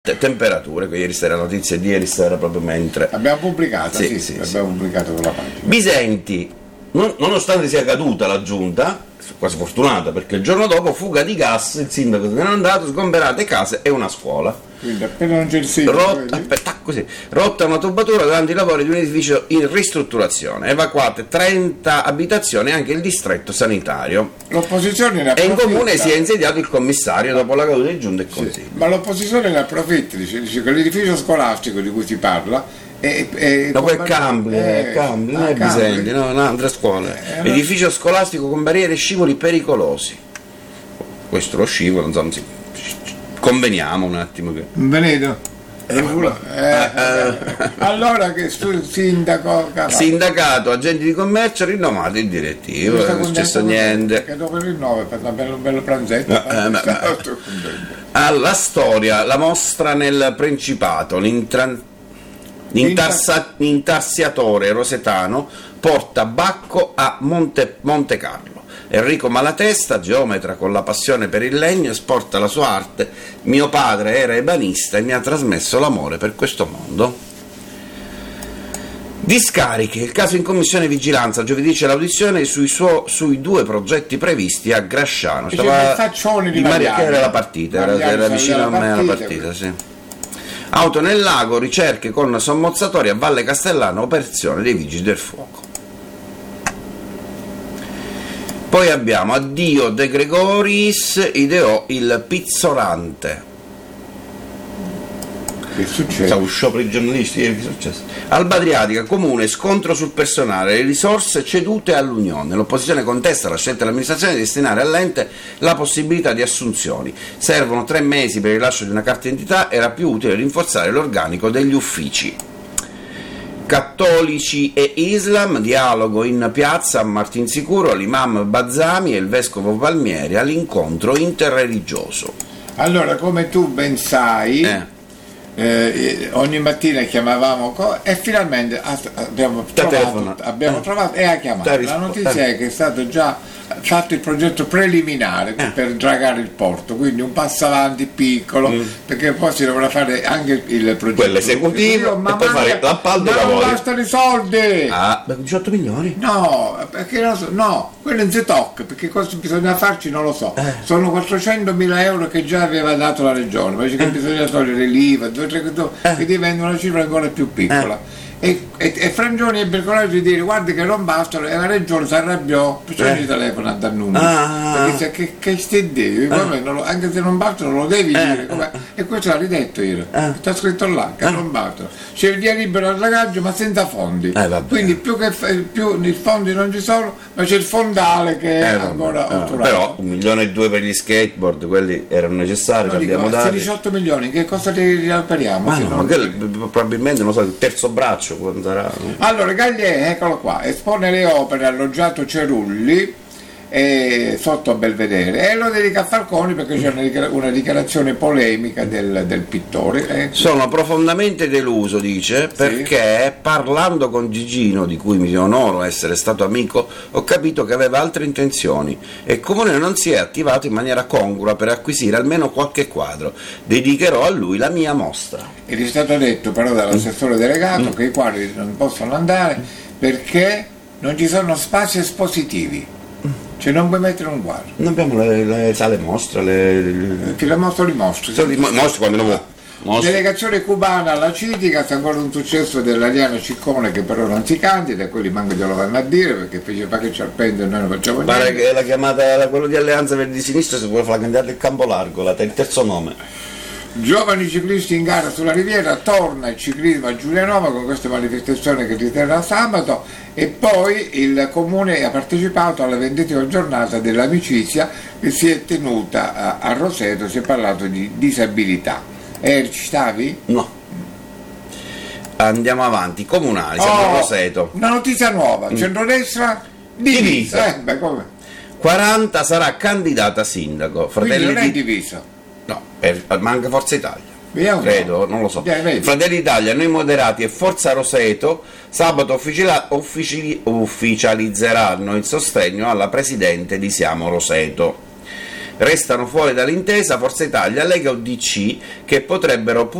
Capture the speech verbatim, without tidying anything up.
temperature, che ieri sera, notizia di ieri sera proprio mentre abbiamo pubblicato, sì, sì, sì, abbiamo sì. pubblicato sulla pagina. Bisenti, non, nonostante sia caduta la giunta, quasi fortunata perché il giorno dopo fuga di gas, il sindaco se n'è andato, sgomberate case e una scuola. Quindi appena non c'è il sindaco, rotta, aspetta, così, rotta una tubatura durante i lavori di un edificio in ristrutturazione, evacuate trenta abitazioni e anche il distretto sanitario. L'opposizione ne e in approfitta. comune si è insediato il commissario dopo la caduta di giunta e consiglio. Sì, ma l'opposizione ne approfitta, dice, dice che l'edificio scolastico di cui si parla è, è dopo è Cambri, è Cambri, non è Bisenti, no, un'altra scuola. Eh, Edificio scolastico con barriere e scivoli pericolosi. Questo lo scivolo, insomma, sì. Conveniamo un attimo che. Veneto. Eh, eh, allora che sul sindaco Cavallo. Sindacato, agenti di commercio, rinnovato il direttivo, non è successo niente. Che dopo il rinnovo per un bello, bello pranzetto. Eh, ma, ma, alla storia, la mostra nel Principato, l'intra, l'intarsa, l'intarsiatore rosetano porta Bacco a Monte, Monte Carlo. Enrico Malatesta, geometra con la passione per il legno, esporta la sua arte. Mio padre era ebanista e mi ha trasmesso l'amore per questo mondo. Discariche, il caso in commissione vigilanza, giovedì c'è l'audizione sui, suo, sui due progetti previsti a Grasciano. Stava di, di Maria, che era la partita, era, era vicino a me alla partita, sì. Auto nel lago, ricerche con sommozzatori a Valle Castellano, operazione dei vigili del fuoco. Poi abbiamo addio De Gregoris, ideò il pizzolante. Che succede? Stavo sciopero i giornalisti, che è successo? Alba Adriatica, comune, scontro sul personale, le risorse cedute all'Unione. L'opposizione contesta la scelta dell'amministrazione di destinare all'ente la possibilità di assunzioni. Servono tre mesi per il rilascio di una carta d'identità, era più utile rinforzare l'organico degli uffici. Cattolici e Islam, dialogo in piazza a Martinsicuro, l'imam Bazzami e il vescovo Palmieri all'incontro interreligioso. Allora, come tu ben sai, eh. Eh, ogni mattina chiamavamo co- e finalmente abbiamo trovato, abbiamo eh. trovato e ha chiamato. La notizia è che è stato già fatto il progetto preliminare eh. per dragare il porto, quindi un passo avanti piccolo, mm. perché poi si dovrà fare anche il progetto quello esecutivo ma e poi fare l'appalto. Ma non bastano i soldi. Ah, diciotto milioni? No, perché non so, no, quello non si tocca, perché cosa bisogna farci non lo so. Eh. Sono quattrocentomila euro che già aveva dato la regione, ma dice che eh. bisogna togliere l'I V A, due, tre, eh. che diventa una cifra ancora più piccola. Eh. E, e, e Frangioni ebbe il coraggio di dire guardi che non bastano, e la regione si arrabbiò, perciò eh. gli telefono a dar numero, ah. perché se, che, che stai devi, eh. lo, anche se non bastano lo devi eh. dire, come, e questo l'ha ridetto io, eh. sta scritto là che eh. non bastano, c'è il via libero al dragaggio ma senza fondi, eh, quindi più che più i fondi non ci sono, ma c'è il fondale che è eh, ancora eh, otturato. Però un milione e due per gli skateboard, quelli erano necessari, no, abbiamo dico, dati diciotto milioni, che cosa ti riaperiamo? Ma no, non... che, probabilmente non so, il terzo braccio. Sarà... Allora Gagliè, eccolo qua, espone le opere alloggiato Cerulli eh, sotto Belvedere e lo dedica a Falconi perché c'è una, una dichiarazione polemica del, del pittore. Eh. Sono profondamente deluso, dice, perché sì. parlando con Gigino, di cui mi onoro essere stato amico, ho capito che aveva altre intenzioni e il comune non si è attivato in maniera congrua per acquisire almeno qualche quadro. Dedicherò a lui la mia mostra. Ed è stato detto però dall'assessore delegato mm. che i quadri non possono andare perché non ci sono spazi espositivi. Cioè non puoi mettere un quadro. Non abbiamo le, le sale mostre, le, le... che le mostro li mostri. Li mostri quando non vuoi. Mostri. Delegazione cubana alla Citica, sta ancora un successo dell'Ariano Ciccone che però non si candida, quelli manco glielo vanno a dire perché fece fa che ci appende e noi non facciamo niente. Pare che la chiamata, quello di Alleanza Verdi di Sinistra, si vuole fare la candidata del Campolargo, la, il terzo nome. Giovani ciclisti in gara sulla Riviera, torna il ciclismo a Giulianova con questa manifestazione che si terrà sabato e poi il comune ha partecipato alla ventesima giornata dell'amicizia che si è tenuta a, a Roseto, si è parlato di disabilità. Eh, ci stavi? No. Andiamo avanti, comunali, siamo oh, a Roseto. Una notizia nuova, mm. centrodestra divisa. divisa. Eh, beh, come? quaranta sarà candidata sindaco. Fratelli Quindi non è di... divisa. No, è, manca Forza Italia. Vediamo credo, non lo so. Dai, Fratelli d'Italia, Noi Moderati e Forza Roseto sabato ufficila, uffici, ufficializzeranno il sostegno alla presidente di Siamo Roseto. Restano fuori dall'intesa Forza Italia, Lega e U D C, che potrebbero